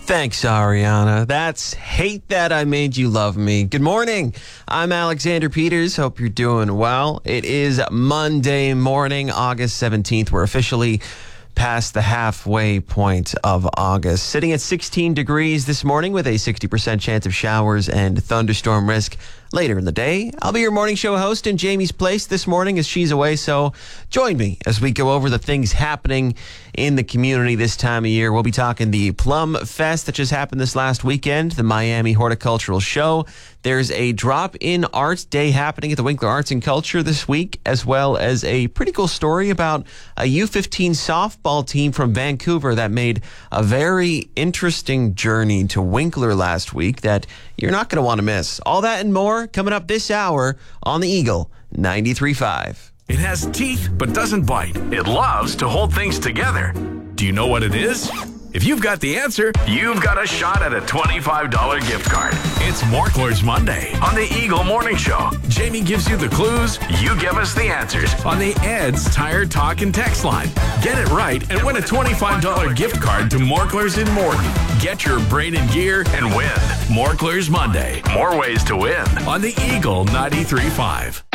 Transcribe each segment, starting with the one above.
Thanks, Ariana. That's Hate That I Made You Love Me. Good morning. I'm Alexander Peters. Hope you're doing well. It is Monday morning, August 17th. We're officially past the halfway point of August. Sitting at 16 degrees this morning with a 60% chance of showers and thunderstorm risk later in the day. I'll be your morning show host in Jamie's place this morning as she's away, so join me as we go over the things happening in the community this time of year. We'll be talking the Plum Fest that just happened this last weekend, the Miami Horticultural Show. There's a drop-in art day happening at the Winkler Arts and Culture this week, as well as a pretty cool story about a U15 softball team from Vancouver that made a very interesting journey to Winkler last week that you're not going to want to miss. All that and more coming up this hour on the Eagle 93.5. It has teeth but doesn't bite. It loves to hold things together. Do you know what it is? If you've got the answer, you've got a shot at a $25 gift card. It's Morkler's Monday on the Eagle Morning Show. Jamie gives you the clues, you give us the answers on the Ed's Tire Talk and Text line. Get it right and win a $25 gift card to Morkler's in Morton. Get your brain in gear and win. Morkler's Monday. More ways to win on the Eagle 93.5.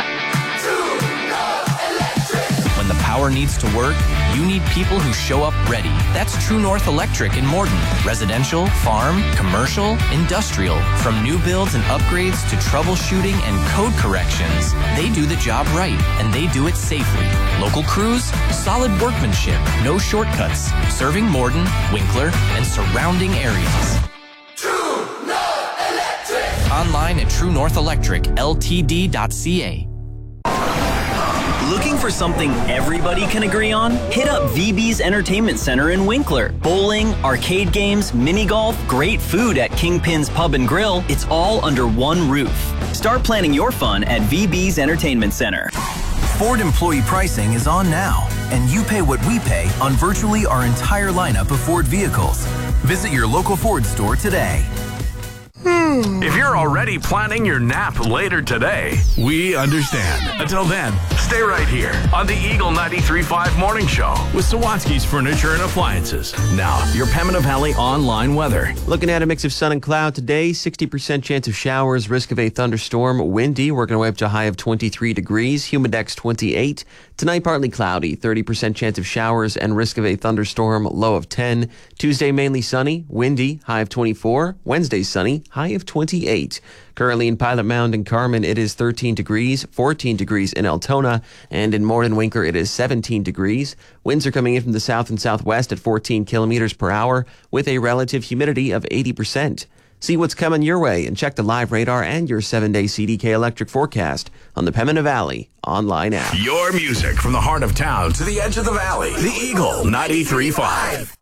When the power needs to work, you need people who show up ready. That's True North Electric in Morton. Residential, farm, commercial, industrial. From new builds and upgrades to troubleshooting and code corrections, they do the job right, and they do it safely. Local crews, solid workmanship, no shortcuts. Serving Morton, Winkler, and surrounding areas. True North Electric! Online at truenorthelectricltd.ca. Looking for something everybody can agree on? Hit up VB's Entertainment Center in Winkler. Bowling, arcade games, mini golf, great food at Kingpin's Pub and Grill. It's all under one roof. Start planning your fun at VB's Entertainment Center. Ford employee pricing is on now, and you pay what we pay on virtually our entire lineup of Ford vehicles. Visit your local Ford store today. If you're already planning your nap later today, we understand. Until then, stay right here on the Eagle 93.5 Morning Show with Sawatsky's Furniture and Appliances. Now, your Pembina Valley online weather. Looking at a mix of sun and cloud today, 60% chance of showers, risk of a thunderstorm, windy, working our way up to a high of 23 degrees, humidex 28. Tonight, partly cloudy, 30% chance of showers and risk of a thunderstorm, low of 10. Tuesday, mainly sunny, windy, high of 24. Wednesday, sunny, high of 28. Currently in Pilot Mound and Carmen, it is 13 degrees, 14 degrees in Altona, and in Morton Winkler, it is 17 degrees. Winds are coming in from the south and southwest at 14 kilometers per hour with a relative humidity of 80%. See what's coming your way and check the live radar and your 7-day CDK electric forecast on the Pembina Valley online app. Your music from the heart of town to the edge of the valley. The Eagle 93.5.